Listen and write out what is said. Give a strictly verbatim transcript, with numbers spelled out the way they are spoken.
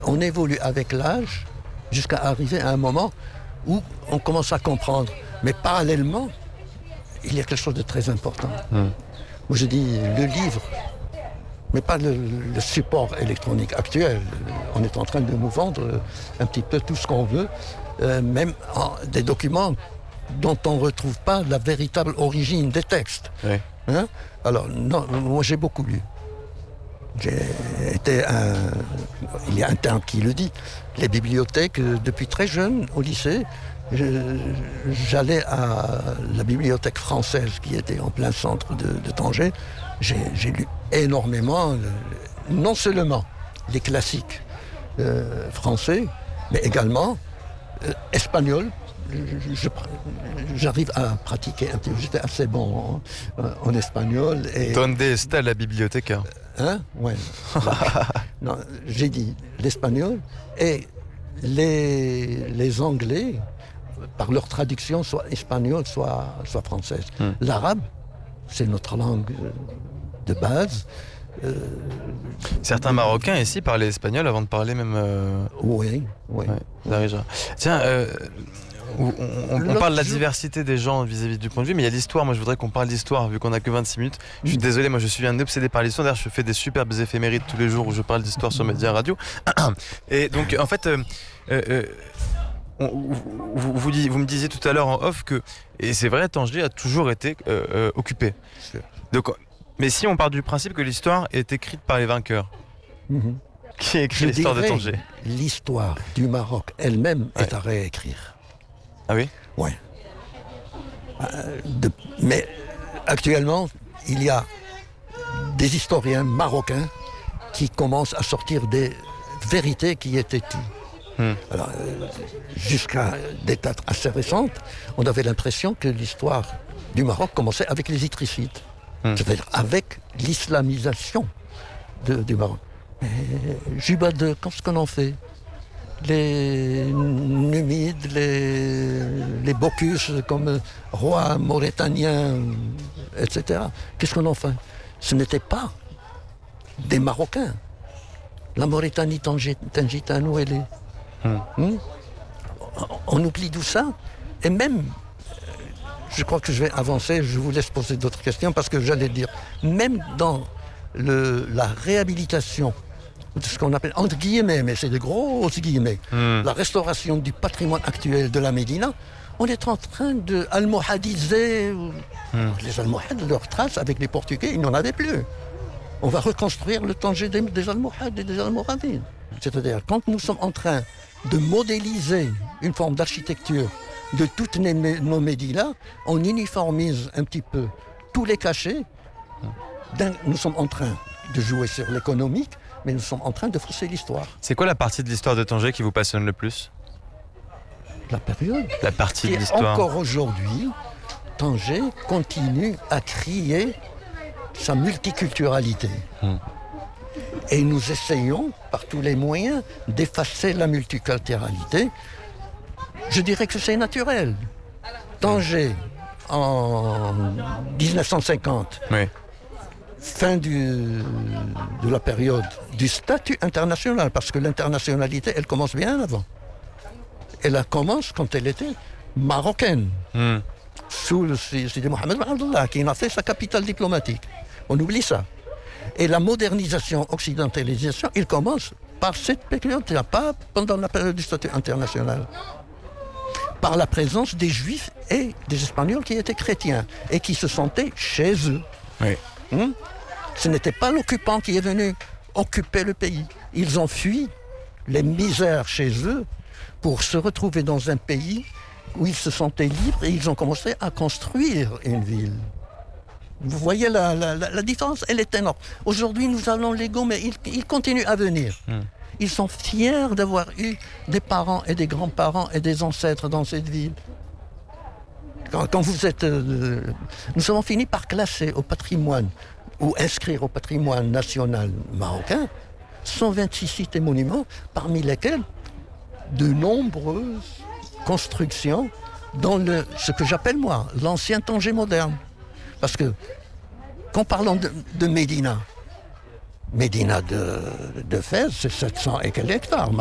On évolue avec l'âge jusqu'à arriver à un moment où on commence à comprendre. Mais parallèlement, il y a quelque chose de très important. Mmh. Moi je dis le livre, mais pas le, le support électronique actuel. On est en train de nous vendre un petit peu tout ce qu'on veut, euh, même en, des documents dont on ne retrouve pas la véritable origine des textes. Oui. Hein? Alors, non, moi j'ai beaucoup lu. J'ai été un... Il y a un terme qui le dit. Les bibliothèques, depuis très jeune, au lycée, je, j'allais à la bibliothèque française qui était en plein centre de, de Tanger. J'ai, j'ai lu énormément, non seulement les classiques euh, français, mais également euh, espagnols. Je, je, j'arrive à pratiquer un petit peu, j'étais assez bon en, en espagnol. Et... Donde está la biblioteca? Hein? Ouais. Non, j'ai dit l'espagnol et les, les Anglais, par leur traduction, soit espagnole, soit, soit française. Hmm. L'arabe, c'est notre langue de base. Euh, Certains Marocains ici parlaient espagnol avant de parler même... Euh... Oui, oui. Ouais, oui. Tiens, euh, on, on, on parle de la diversité des gens vis-à-vis du point de vue, mais il y a l'histoire. Moi, je voudrais qu'on parle d'histoire, vu qu'on n'a que vingt-six minutes. Je suis désolé, moi, je suis un obsédé par l'histoire. D'ailleurs, je fais des superbes éphémérides tous les jours où je parle d'histoire sur Média Radio. Et donc, en fait... Euh, euh, on, vous, vous, vous, vous me disiez tout à l'heure en off que... Et c'est vrai, Tanger a toujours été euh, euh, occupé. Donc... Mais si on part du principe que l'histoire est écrite par les vainqueurs, mmh. qui a écrit Je l'histoire de Tanger? L'histoire du Maroc elle-même ouais. est à réécrire. Ah oui? Oui. Euh, de... Mais actuellement, il y a des historiens marocains qui commencent à sortir des vérités qui étaient tues. Mmh. Alors, euh, jusqu'à des dates assez récentes, on avait l'impression que l'histoire du Maroc commençait avec les Idrissides. Hum. C'est-à-dire avec l'islamisation de, du Maroc. Juba deux, qu'est-ce qu'on en fait? Les Numides, les, les Bocus comme rois mauritaniens, et cetera. Qu'est-ce qu'on en fait? Ce n'étaient pas des Marocains. La Mauritanie Tangitane, où elle est? Hum. Hum? On oublie tout ça. Et même... Je crois que je vais avancer, je vous laisse poser d'autres questions parce que j'allais dire, même dans le, la réhabilitation de ce qu'on appelle, entre guillemets, mais c'est de grosses guillemets, mm. la restauration du patrimoine actuel de la Médina, on est en train de almohadiser mm. les Almohades, leurs traces avec les Portugais, ils n'en avaient plus. On va reconstruire le Tanger des, des Almohades et des Almoravides. C'est-à-dire, quand nous sommes en train de modéliser une forme d'architecture de toutes nos médias, on uniformise un petit peu tous les cachets. Nous sommes en train de jouer sur l'économique, mais nous sommes en train de fausser l'histoire. C'est quoi la partie de l'histoire de Tanger qui vous passionne le plus? La période. La partie Et de l'histoire. Encore aujourd'hui, Tanger continue à crier sa multiculturalité. Hum. Et nous essayons, par tous les moyens, d'effacer la multiculturalité. Je dirais que c'est naturel. Tanger, en dix-neuf cent cinquante, oui. fin du, de la période du statut international, parce que l'internationalité, elle commence bien avant. Elle commence quand elle était marocaine, mm. sous le Sidi Mohamed Ben Abdallah, qui en a fait sa capitale diplomatique. On oublie ça. Et la modernisation, occidentalisation, il commence par cette période, pas pendant la période du statut international. Par la présence des Juifs et des Espagnols qui étaient chrétiens et qui se sentaient chez eux. Oui. Hum? Ce n'était pas l'occupant qui est venu occuper le pays. Ils ont fui les misères chez eux pour se retrouver dans un pays où ils se sentaient libres et ils ont commencé à construire une ville. Vous voyez la, la, la, la différence, elle est énorme. Aujourd'hui, nous allons légaux, mais ils, ils continuent à venir. Hum. Ils sont fiers d'avoir eu des parents et des grands-parents et des ancêtres dans cette ville. Quand, quand vous êtes... Euh, nous avons fini par classer au patrimoine ou inscrire au patrimoine national marocain cent vingt-six sites et monuments, parmi lesquels de nombreuses constructions dans le, ce que j'appelle moi l'ancien Tanger moderne. Parce que, quand parlons de, de Médina, Médina de, de Fès, c'est sept cents et quelques hectares.